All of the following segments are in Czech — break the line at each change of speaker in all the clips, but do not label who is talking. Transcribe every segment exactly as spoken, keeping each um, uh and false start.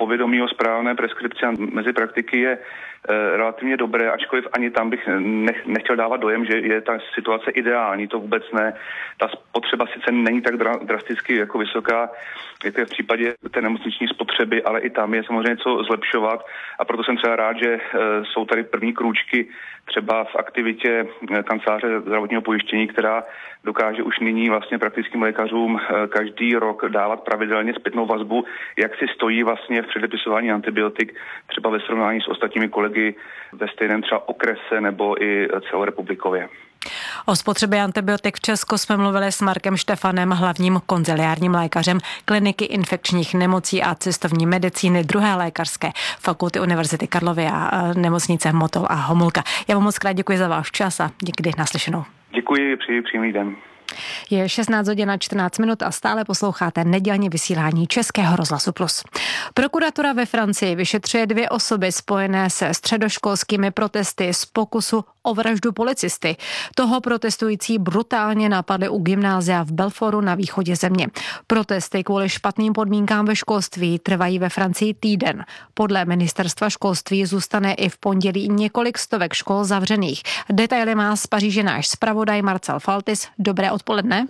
povědomí o správné preskripci mezi praktiky je relativně dobré, ačkoliv ani tam bych nech, nechtěl dávat dojem, že je ta situace ideální, to vůbec ne. Ta spotřeba sice není tak dra, drasticky jako vysoká, jako je v případě té nemocniční spotřeby, ale i tam je samozřejmě co zlepšovat a proto jsem třeba rád, že e, jsou tady první krůčky třeba v aktivitě kanceláře zdravotního pojištění, která dokáže už nyní vlastně praktickým lékařům každý rok dávat pravidelně zpětnou vazbu, jak si stojí vlastně v předepisování antibiotik, třeba ve srovnání s ostatními kolegy ve stejném třeba okrese nebo i celorepublikově.
O spotřebě antibiotik v Česku jsme mluvili s Markem Štefanem, hlavním konziliárním lékařem kliniky infekčních nemocí a cestovní medicíny druhé lékařské fakulty Univerzity Karlovy a nemocnice Motol a Homolka. Já vám moc krát děkuji za váš čas a někdy naslyšenou.
Děkuji, přeji příjemný den.
Je šestnáct hodin a čtrnáct minut a stále posloucháte nedělní vysílání Českého rozhlasu Plus. Prokuratura ve Francii vyšetřuje dvě osoby spojené se středoškolskými protesty z pokusu o vraždu policisty. Toho protestující brutálně napadli u gymnázia v Belfortu na východě země. Protesty kvůli špatným podmínkám ve školství trvají ve Francii týden. Podle ministerstva školství zůstane i v pondělí několik stovek škol zavřených. Detaily má z Paříže náš zpravodaj Marcel Faltis. Dobré odpoledne.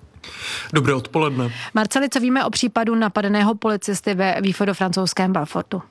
Dobré odpoledne.
Marceli, co víme o případu napadeného policisty ve východofrancouzském Belfortu?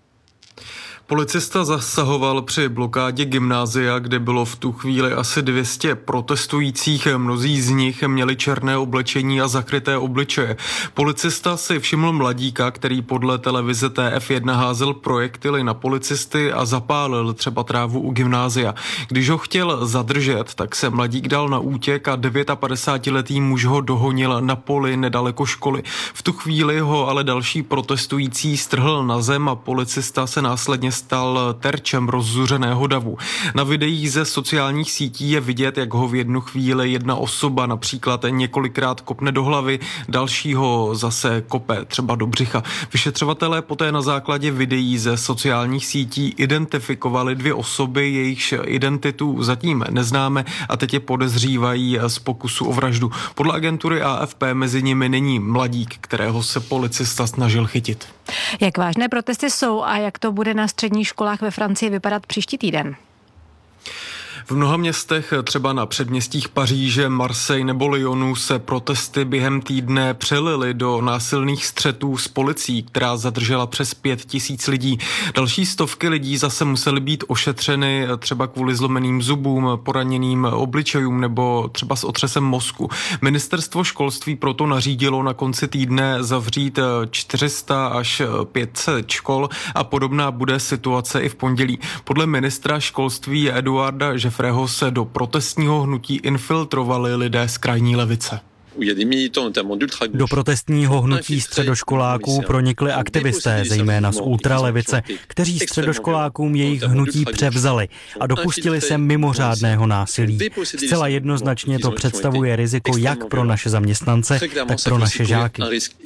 Policista zasahoval při blokádě gymnázia, kde bylo v tu chvíli asi dvě stě protestujících. Mnozí z nich měli černé oblečení a zakryté obličeje. Policista si všiml mladíka, který podle televize T F jedna házel projektily na policisty a zapálil třeba trávu u gymnázia. Když ho chtěl zadržet, tak se mladík dal na útěk a devětapadesátiletý muž ho dohonil na poli nedaleko školy. V tu chvíli ho ale další protestující strhl na zem a policista se následně stal terčem rozzuřeného davu. Na videích ze sociálních sítí je vidět, jak ho v jednu chvíli jedna osoba například několikrát kopne do hlavy, dalšího zase kope třeba do břicha. Vyšetřovatelé poté na základě videí ze sociálních sítí identifikovali dvě osoby, jejichž identitu zatím neznáme a teď je podezřívají z pokusu o vraždu. Podle agentury A F P mezi nimi není mladík, kterého se policista snažil chytit.
Jak vážné protesty jsou a jak to bude na středních školách ve Francii vypadat příští týden?
V mnoha městech, třeba na předměstích Paříže, Marseille nebo Lyonu, se protesty během týdne přelily do násilných střetů s policií, která zadržela přes pět tisíc lidí. Další stovky lidí zase musely být ošetřeny třeba kvůli zlomeným zubům, poraněným obličejům nebo třeba s otřesem mozku. Ministerstvo školství proto nařídilo na konci týdne zavřít čtyři sta až pět set škol a podobná bude situace i v pondělí. Podle ministra školství Eduarda Jeffreyho se do protestního hnutí infiltrovali lidé z krajní levice.
Do protestního hnutí středoškoláků pronikli aktivisté, zejména z ultralevice, kteří středoškolákům jejich hnutí převzali a dopustili se mimořádného násilí. Zcela jednoznačně to představuje riziko jak pro naše zaměstnance, tak pro naše žáky.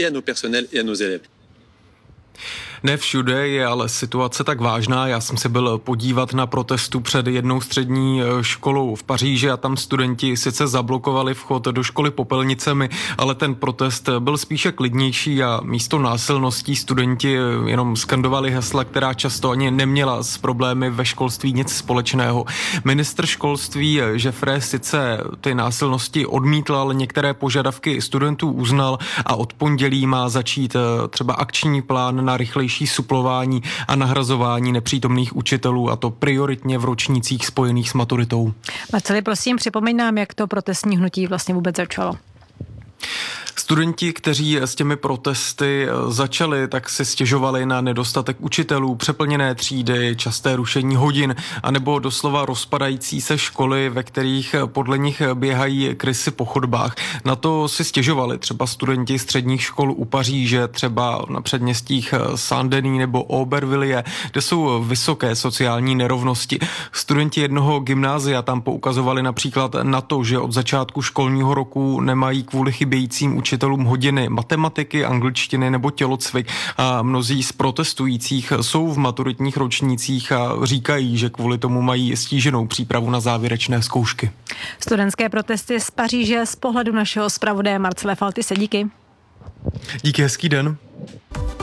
Ne všude je ale situace tak vážná. Já jsem se byl podívat na protestu před jednou střední školou v Paříži a tam studenti sice zablokovali vchod do školy popelnicemi, ale ten protest byl spíše klidnější a místo násilností studenti jenom skandovali hesla, která často ani neměla s problémy ve školství nic společného. Ministr školství Jeffrey sice ty násilnosti odmítl, ale některé požadavky studentů uznal a od pondělí má začít třeba akční plán na rychlejší suplování a nahrazování nepřítomných učitelů, a to prioritně v ročnících spojených s maturitou.
Marceli, prosím, připomeň nám, jak to protestní hnutí vlastně vůbec začalo.
Studenti, kteří s těmi protesty začali, tak si stěžovali na nedostatek učitelů, přeplněné třídy, časté rušení hodin, anebo doslova rozpadající se školy, ve kterých podle nich běhají krysy po chodbách. Na to si stěžovali třeba studenti středních škol u Paříže, třeba na předměstích Saint-Denis nebo Aubervilliers, kde jsou vysoké sociální nerovnosti. Studenti jednoho gymnázia tam poukazovali například na to, že od začátku školního roku nemají kvůli chybějícím učitelům hodiny matematiky, angličtiny nebo tělocvik a mnozí z protestujících jsou v maturitních ročnících a říkají, že kvůli tomu mají stíženou přípravu na závěrečné zkoušky.
Studentské protesty z Paříže z pohledu našeho zpravodaje Marcela Faltise. Díky.
Díky, hezký den.